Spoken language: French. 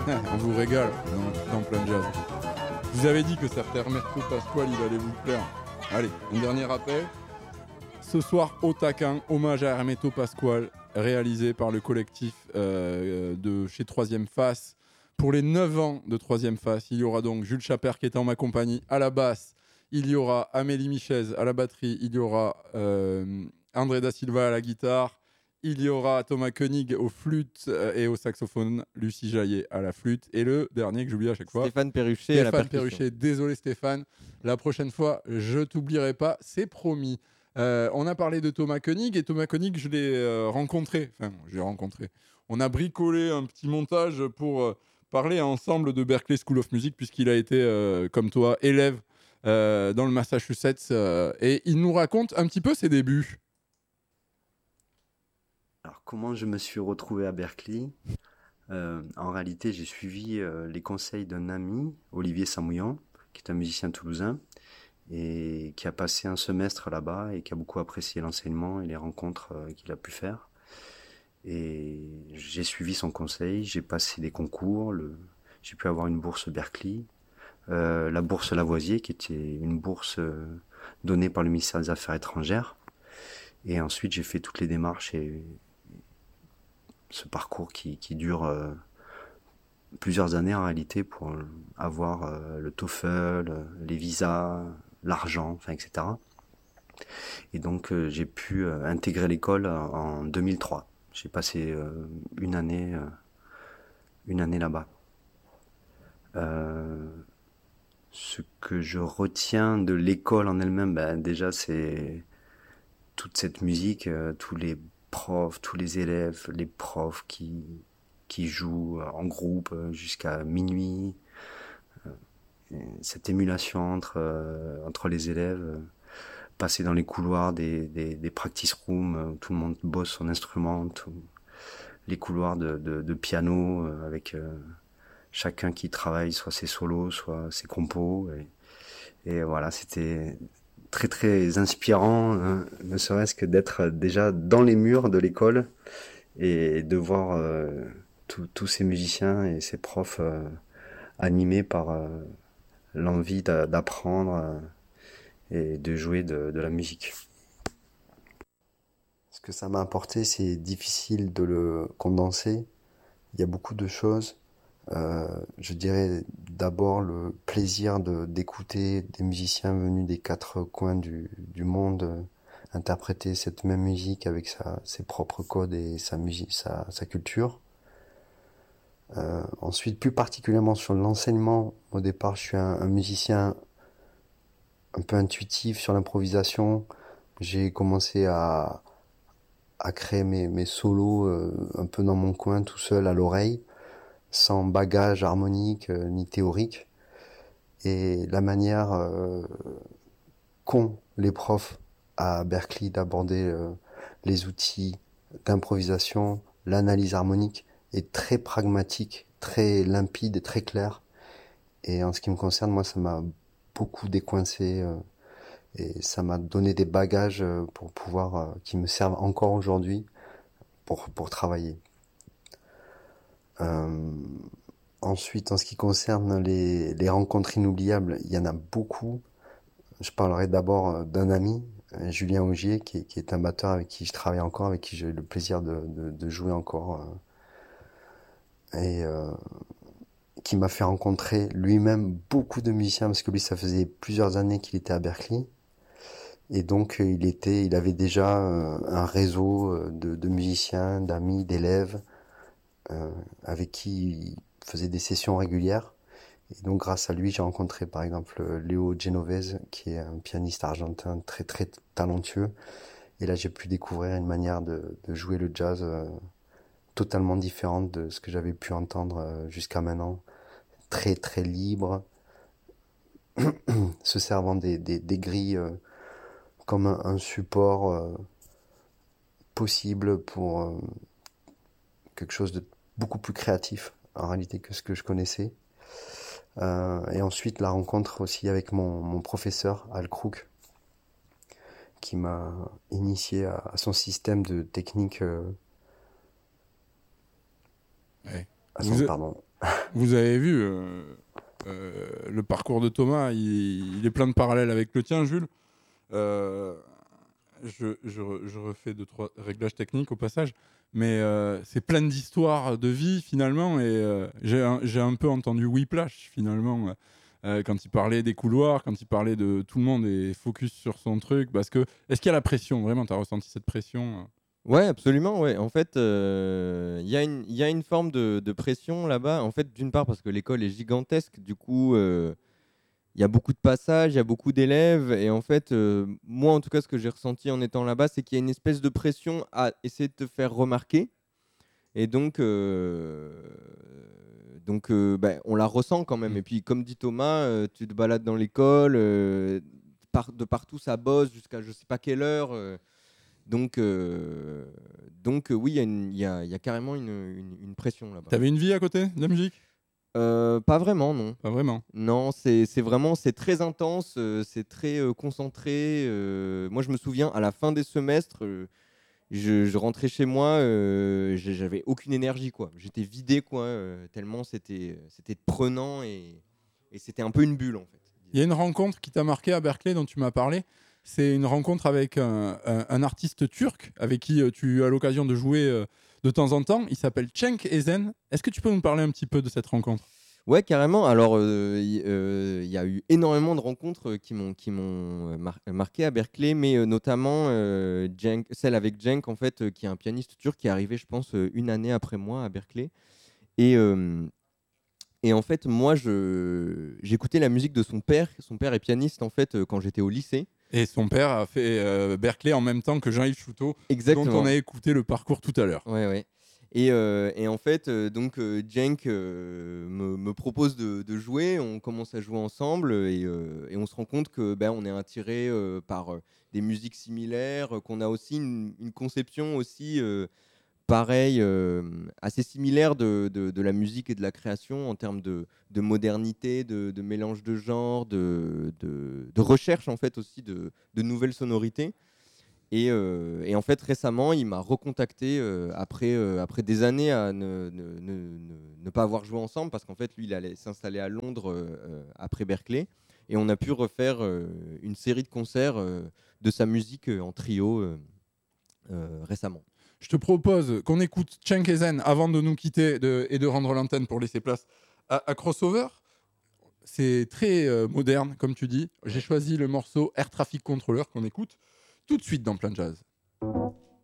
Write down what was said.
On vous régale dans plein jazz. Je vous avais dit que Certain Hermeto Pasquale, il allait vous plaire. Allez, un dernier rappel. Ce soir, au taquin, hommage à Hermeto Pasquale, réalisé par le collectif de chez Troisième Face. Pour les 9 ans de Troisième Face, il y aura donc Jules Chapert qui est en ma compagnie à la basse. Il y aura Amélie Michez à la batterie. Il y aura André Da Silva à la guitare. Il y aura Thomas Koenig aux flûtes et au saxophone. Lucie Jaillet à la flûte. Et le dernier que j'oublie à chaque fois, Stéphane Perruchet à la Stéphane percussion. Perruchet. Désolé Stéphane. La prochaine fois, je t'oublierai pas. C'est promis. On a parlé de Thomas Koenig et Thomas Koenig, je l'ai rencontré. Enfin, je l'ai rencontré. On a bricolé un petit montage pour parler ensemble de Berklee School of Music puisqu'il a été, comme toi, élève dans le Massachusetts et il nous raconte un petit peu ses débuts. Alors, comment je me suis retrouvé à Berklee? En réalité, j'ai suivi les conseils d'un ami, Olivier Samouillan, qui est un musicien toulousain, et qui a passé un semestre là-bas et qui a beaucoup apprécié l'enseignement et les rencontres qu'il a pu faire. Et j'ai suivi son conseil, j'ai passé des concours, j'ai pu avoir une bourse Berklee, la bourse Lavoisier, qui était une bourse donnée par le ministère des Affaires étrangères. Et ensuite, j'ai fait toutes les démarches et ce parcours qui dure plusieurs années en réalité pour avoir le TOEFL, les visas, l'argent, enfin, etc. Et donc j'ai pu intégrer l'école en 2003. J'ai passé une année là-bas. Ce que je retiens de l'école en elle-même, déjà c'est toute cette musique, tous les profs, tous les élèves, les profs qui jouent en groupe jusqu'à minuit, cette émulation entre les élèves, passer dans les couloirs des practice rooms où tout le monde bosse son instrument, les couloirs de piano avec chacun qui travaille soit ses solos, soit ses compos, et voilà, c'était très très inspirant, ne serait-ce que d'être déjà dans les murs de l'école et de voir tous ces musiciens et ces profs animés par l'envie d'apprendre et de jouer de la musique. Ce que ça m'a apporté, c'est difficile de le condenser. Il y a beaucoup de choses. Je dirais d'abord le plaisir d'écouter des musiciens venus des quatre coins du monde interpréter cette même musique avec ses propres codes et sa musique, sa culture. Ensuite, plus particulièrement sur l'enseignement, au départ, je suis un musicien un peu intuitif sur l'improvisation. J'ai commencé à créer mes solos un peu dans mon coin, tout seul à l'oreille, sans bagage harmonique ni théorique. Et la manière qu'ont les profs à Berklee d'aborder les outils d'improvisation, l'analyse harmonique est très pragmatique, très limpide et très claire. Et en ce qui me concerne, moi, ça m'a beaucoup décoincé et ça m'a donné des bagages pour pouvoir, qui me servent encore aujourd'hui pour travailler. Ensuite, en ce qui concerne les rencontres inoubliables, il y en a beaucoup. Je parlerai d'abord d'un ami, Julien Augier, qui est un batteur avec qui je travaille encore, avec qui j'ai le plaisir de jouer encore. Et qui m'a fait rencontrer lui-même beaucoup de musiciens, parce que lui, ça faisait plusieurs années qu'il était à Berklee. Et donc, il avait déjà un réseau de musiciens, d'amis, d'élèves, avec qui il faisait des sessions régulières. Et donc, grâce à lui, j'ai rencontré, par exemple, Léo Genovese, qui est un pianiste argentin très, très talentueux. Et là, j'ai pu découvrir une manière de jouer le jazz totalement différente de ce que j'avais pu entendre jusqu'à maintenant. Très, très libre, se servant des grilles comme un support possible pour quelque chose de beaucoup plus créatif, en réalité, que ce que je connaissais. Et ensuite, la rencontre aussi avec mon professeur, Al Crook, qui m'a initié à son système de technique. Ouais. Pardon. Vous avez vu le parcours de Thomas, il est plein de parallèles avec le tien, Jules. Je refais 2-3 réglages techniques au passage, mais c'est plein d'histoires de vie finalement, et j'ai un peu entendu Whiplash finalement, quand il parlait des couloirs, quand il parlait de tout le monde et focus sur son truc, parce que est-ce qu'il y a la pression, vraiment, t'as ressenti cette pression? Ouais, absolument, ouais. En fait, il y a une forme de pression là-bas. En fait, d'une part parce que l'école est gigantesque, du coup, il y a beaucoup de passages, il y a beaucoup d'élèves, et en fait, moi, en tout cas, ce que j'ai ressenti en étant là-bas, c'est qu'il y a une espèce de pression à essayer de te faire remarquer. Et donc, on la ressent quand même. Et puis, comme dit Thomas, tu te balades dans l'école, de partout ça bosse jusqu'à je sais pas quelle heure. Oui, il y a carrément une pression là-bas. T'avais une vie à côté de la musique? Pas vraiment, non. Pas vraiment. Non, c'est vraiment, c'est très intense, c'est très concentré. Moi, je me souviens, à la fin des semestres, je rentrais chez moi, j'avais aucune énergie, quoi. J'étais vidé, quoi, tellement c'était prenant, et c'était un peu une bulle, en fait. Il y a une rencontre qui t'a marqué à Berkeley dont tu m'as parlé. C'est une rencontre avec un artiste turc avec qui tu as l'occasion de jouer de temps en temps. Il s'appelle Cenk Ezen. Est-ce que tu peux nous parler un petit peu de cette rencontre? Ouais, carrément. Alors, il y a eu énormément de rencontres qui m'ont marqué à Berkeley, mais notamment celle avec Cenk, en fait, qui est un pianiste turc qui est arrivé, je pense, une année après moi à Berkeley. Et en fait, moi, j'écoutais la musique de son père. Son père est pianiste, en fait, quand j'étais au lycée. Et son père a fait Berkeley en même temps que Jean-Yves Chouteau, Exactement. dont on a écouté le parcours tout à l'heure. Ouais, ouais. Et en fait, Cenk me propose de jouer. On commence à jouer ensemble, et on se rend compte que on est attiré par des musiques similaires, qu'on a aussi une conception aussi pareille, assez similaire de la musique et de la création en termes de modernité, de mélange de genres, de recherche en fait aussi de nouvelles sonorités. Et en fait, récemment, il m'a recontacté après des années à ne pas avoir joué ensemble, parce qu'en fait, lui, il allait s'installer à Londres après Berkeley. Et on a pu refaire une série de concerts de sa musique en trio récemment. Je te propose qu'on écoute Cenk Ezen avant de nous quitter et de rendre l'antenne pour laisser place à Crossover. C'est très moderne, comme tu dis. J'ai choisi le morceau Air Traffic Controller qu'on écoute tout de suite dans Plein Jazz.